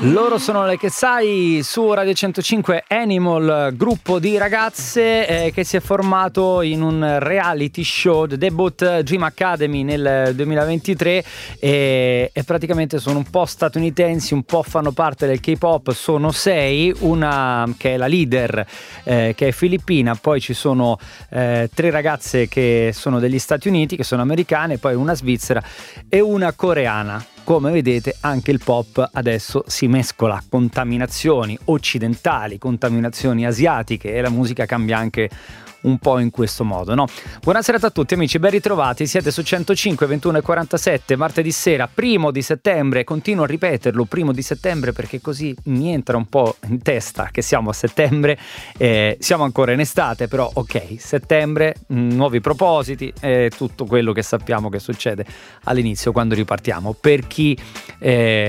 Loro sono le Che Sai su Radio 105 Animal, gruppo di ragazze che si è formato in un reality show, The Debut Dream Academy nel 2023 e praticamente sono un po' statunitensi, un po' fanno parte del K-pop, sono 6, una che è la leader che è filippina, poi ci sono 3 ragazze che sono degli Stati Uniti, che sono americane, poi una svizzera e una coreana. Come vedete anche il pop adesso si mescola, contaminazioni occidentali, contaminazioni asiatiche e la musica cambia anche un po' in questo modo, no? Buonasera a tutti amici, ben ritrovati, siete su 105 21 e 47, martedì sera, 1 settembre, continuo a ripeterlo, 1 settembre perché così mi entra un po' in testa che siamo a settembre, siamo ancora in estate, però ok, settembre, nuovi propositi, tutto quello che sappiamo che succede all'inizio quando ripartiamo, per chi si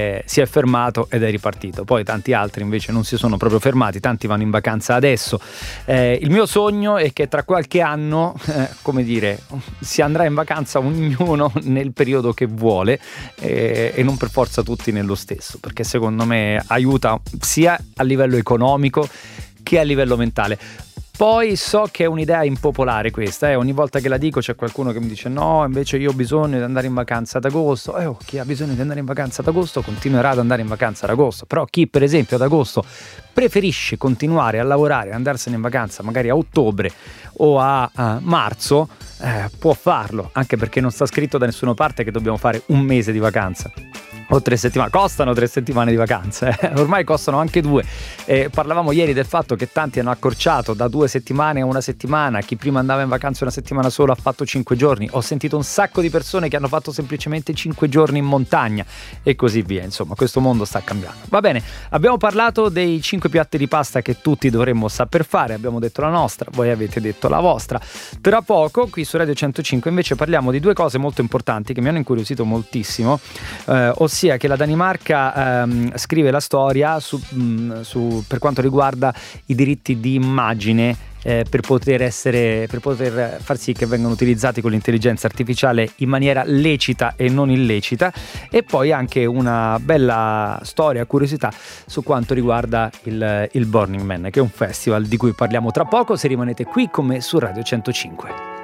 è fermato ed è ripartito, poi tanti altri invece non si sono proprio fermati, tanti vanno in vacanza adesso. Il mio sogno è che tra qualche anno, come dire, si andrà in vacanza ognuno nel periodo che vuole e non per forza tutti nello stesso, perché secondo me aiuta sia a livello economico che a livello mentale. Poi so che è un'idea impopolare questa, ogni volta che la dico c'è qualcuno che mi dice no, invece io ho bisogno di andare in vacanza ad agosto, chi ha bisogno di andare in vacanza ad agosto continuerà ad andare in vacanza ad agosto, però chi per esempio ad agosto preferisce continuare a lavorare e andarsene in vacanza magari a ottobre o a marzo può farlo, anche perché non sta scritto da nessuna parte che dobbiamo fare un mese di vacanza o 3 settimane, costano 3 settimane di vacanze, ormai costano anche 2. Parlavamo ieri del fatto che tanti hanno accorciato da 2 settimane a 1 settimana, chi prima andava in vacanza una settimana sola ha fatto 5 giorni, ho sentito un sacco di persone che hanno fatto semplicemente 5 giorni in montagna e così via, insomma questo mondo sta cambiando. Va bene, abbiamo parlato dei 5 piatti di pasta che tutti dovremmo saper fare, abbiamo detto la nostra, voi avete detto la vostra. Tra poco qui su Radio 105 invece parliamo di 2 cose molto importanti che mi hanno incuriosito moltissimo, ossia che la Danimarca scrive la storia per quanto riguarda i diritti di immagine per poter far sì che vengano utilizzati con l'intelligenza artificiale in maniera lecita e non illecita, e poi anche una bella storia, curiosità su quanto riguarda il Burning Man, che è un festival di cui parliamo tra poco se rimanete qui con me su Radio 105.